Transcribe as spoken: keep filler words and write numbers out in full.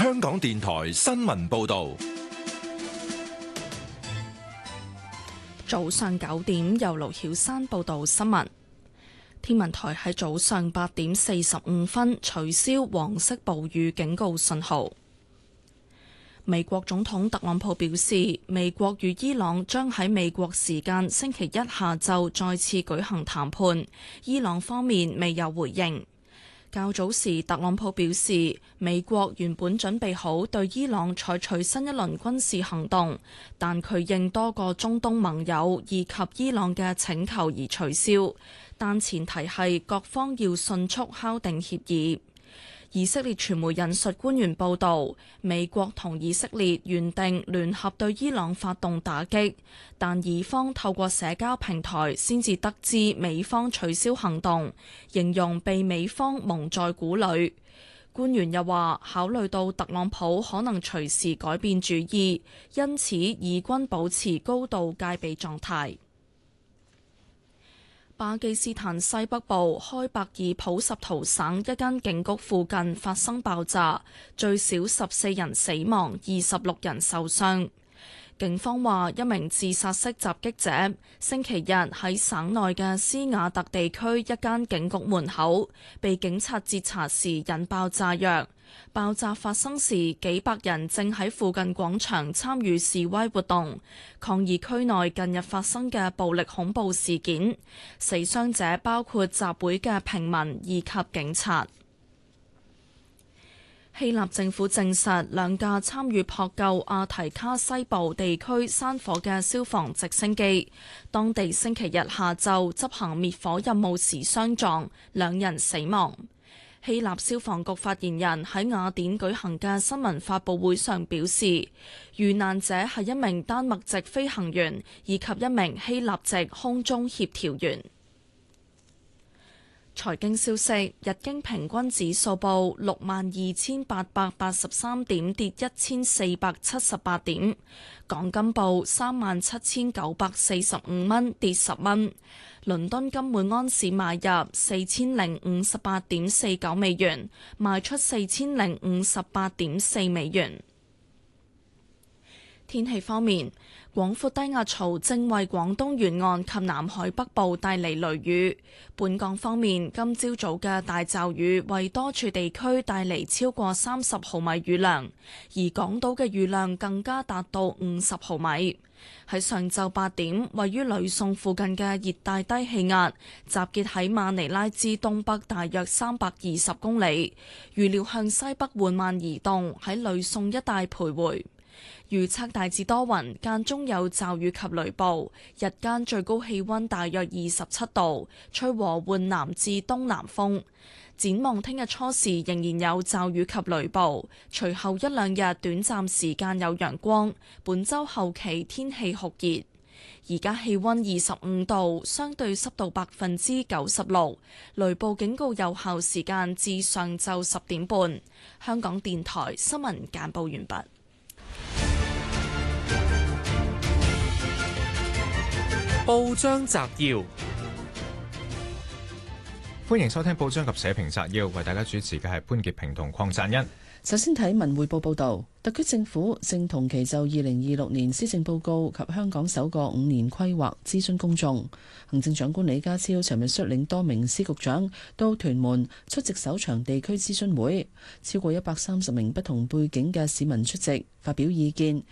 香港電台新聞報道。 早上九點，由盧曉山報道新聞。天文台喺早上八點四十五分取消黃色暴雨警告信號。美國總統特朗普表示，美國與伊朗將喺美國時間星期一下晝再次舉行談判，伊朗方面未有回應。較早時，特朗普表示，美國原本準備好對伊朗採取新一輪軍事行動，但佢應多個中東盟友以及伊朗嘅請求而取消，但前提係各方要迅速敲定協議。以色列傳媒引述官員報導，美國同以色列原定聯合對伊朗發動打擊，但以方透過社交平台先至得知美方取消行動，形容被美方蒙在鼓裏。官員又話，考慮到特朗普可能隨時改變主意，因此以軍保持高度戒備狀態。巴基斯坦西北部開伯爾普什圖省一間警局附近發生爆炸，最少十四人死亡，二十六人受傷。警方話，一名自殺式襲擊者星期日喺省內嘅斯瓦特地區一間警局門口被警察截查時引爆炸藥。爆炸發生時，幾百人正喺附近廣場參與示威活動，抗議區內近日發生嘅暴力恐怖事件。死傷者包括集會嘅平民以及警察。希臘政府證實，兩架參與撲救阿提卡西部地區山火嘅消防直升機，當地星期日下晝執行滅火任務時相撞，兩人死亡。希臘消防局發言人喺雅典舉行嘅新聞發佈會上表示，遇難者係一名丹麥籍飛行員以及一名希臘籍空中協調員。財經消息，日經平均指數報六萬二千八百八十三點，跌一千四百七十八點。港金報三萬七千九百四十五蚊，跌十蚊。倫敦金每安士買入四千零五十八點四九美元，賣出四千零五十八點四美元。天氣方面，廣闊低壓槽正為廣東沿岸及南海北部帶嚟雷雨。本港方面，今朝早嘅大驟雨為多處地區帶嚟超過三十毫米雨量，而港島嘅雨量更加達到五十毫米。喺上晝八點，位於呂宋附近嘅熱帶低氣壓集結喺馬尼拉之東北大約三百二十公里，預料向西北緩慢移動，喺呂宋一帶徘徊。預測大致多雲，間中有驟雨及雷暴，日間最高氣溫大約二十七度，吹和緩南至東南風。展望聽日初時仍然有驟雨及雷暴，隨後一兩日短暫時間有陽光。本週後期天氣酷熱，而家氣溫二十五度，相對濕度百分之九十六，雷暴警告有效時間至上晝十點半。香港電台新聞簡報完畢。 報章摘要， 歡迎收聽報章及社評摘要，為大家主持嘅係潘潔平同鄺贊恩。 首先睇文匯報報道，特區政府正同期就二零二六年施政報告及香港首個五年規劃諮詢公眾。行政長官李家超尋日率領多名司局長到屯門出席首場地區諮詢會，超過一百三十名不同背景嘅市民出席，發表意見，